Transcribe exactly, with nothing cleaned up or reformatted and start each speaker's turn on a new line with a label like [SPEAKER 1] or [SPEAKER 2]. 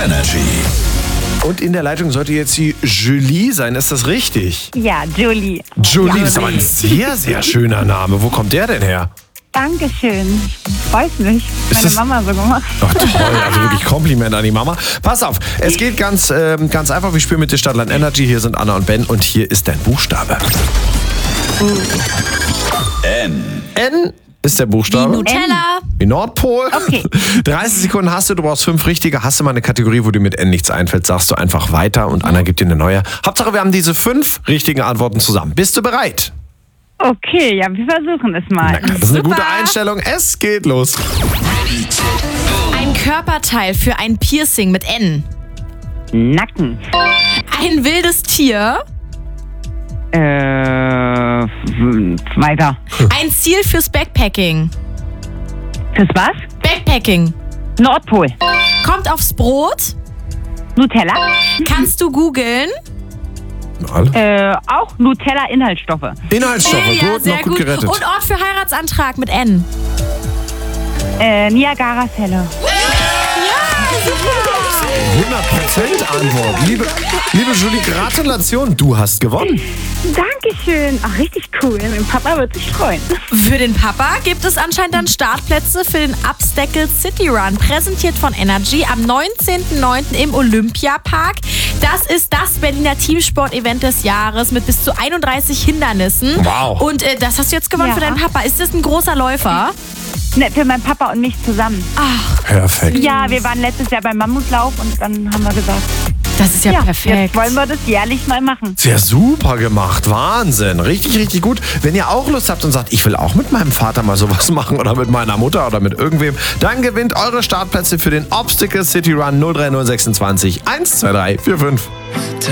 [SPEAKER 1] Energy.
[SPEAKER 2] Und in der Leitung sollte jetzt die Julie sein, ist das richtig?
[SPEAKER 3] Ja, Julie.
[SPEAKER 2] Julie, das ist aber ein sehr, sehr schöner Name. Wo kommt der denn her?
[SPEAKER 3] Dankeschön. Freut mich.
[SPEAKER 2] Ist
[SPEAKER 3] Meine
[SPEAKER 2] das-
[SPEAKER 3] Mama so gemacht.
[SPEAKER 2] Ach toll, also wirklich Kompliment an die Mama. Pass auf, es geht ganz, ähm, ganz einfach. Wir spielen mit der Stadtland Energy. Hier sind Anna und Ben und hier ist dein Buchstabe.
[SPEAKER 1] N.
[SPEAKER 2] N ist der Buchstabe.
[SPEAKER 4] Wie Nutella.
[SPEAKER 2] Wie Nordpol.
[SPEAKER 3] Okay.
[SPEAKER 2] dreißig Sekunden hast du, du brauchst fünf richtige. Hast du mal eine Kategorie, wo dir mit N nichts einfällt, sagst du einfach weiter und Anna gibt dir eine neue. Hauptsache, wir haben diese fünf richtigen Antworten zusammen. Bist du bereit?
[SPEAKER 3] Okay, ja, wir versuchen es
[SPEAKER 2] Na
[SPEAKER 3] mal.
[SPEAKER 2] klar, das ist eine
[SPEAKER 4] Super.
[SPEAKER 2] gute Einstellung. Es geht los.
[SPEAKER 4] Ein Körperteil für ein Piercing mit N.
[SPEAKER 3] Nacken.
[SPEAKER 4] Ein wildes Tier.
[SPEAKER 3] Äh, weiter.
[SPEAKER 4] Ein Ziel fürs Backpacking.
[SPEAKER 3] Fürs was?
[SPEAKER 4] Backpacking.
[SPEAKER 3] Nordpol.
[SPEAKER 4] Kommt aufs Brot.
[SPEAKER 3] Nutella.
[SPEAKER 4] Kannst du googeln.
[SPEAKER 2] Alle.
[SPEAKER 3] Äh, auch Nutella-Inhaltsstoffe.
[SPEAKER 2] Inhaltsstoffe,
[SPEAKER 4] ja,
[SPEAKER 2] gut,
[SPEAKER 4] sehr
[SPEAKER 2] noch gut, gerettet.
[SPEAKER 4] Und Ort für Heiratsantrag mit N.
[SPEAKER 3] Äh, Niagara-Fälle.
[SPEAKER 2] hundert Prozent Antwort. Liebe, liebe Julie, Gratulation, du hast gewonnen.
[SPEAKER 3] Dankeschön. Ach, richtig cool. Mein Papa wird sich freuen.
[SPEAKER 4] Für den Papa gibt es anscheinend dann Startplätze für den Upstackle City Run, präsentiert von Energy am neunzehnten neunten im Olympiapark. Das ist das Berliner Teamsport-Event des Jahres mit bis zu einunddreißig Hindernissen.
[SPEAKER 2] Wow.
[SPEAKER 4] Und äh, das hast du jetzt gewonnen
[SPEAKER 3] Ja.
[SPEAKER 4] für deinen Papa. Ist das ein großer Läufer?
[SPEAKER 3] Ne, für meinen Papa und mich zusammen.
[SPEAKER 2] Perfekt.
[SPEAKER 3] Ja, wir waren letztes Jahr beim Mammutlauf und dann haben wir gesagt,
[SPEAKER 4] Das ist ja,
[SPEAKER 3] ja,
[SPEAKER 4] perfekt.
[SPEAKER 3] jetzt wollen wir das jährlich mal machen.
[SPEAKER 2] Sehr super gemacht, Wahnsinn, richtig, richtig gut. Wenn ihr auch Lust habt und sagt, ich will auch mit meinem Vater mal sowas machen oder mit meiner Mutter oder mit irgendwem, dann gewinnt eure Startplätze für den Obstacle City Run null drei null zwei sechs eins zwei drei vier fünf.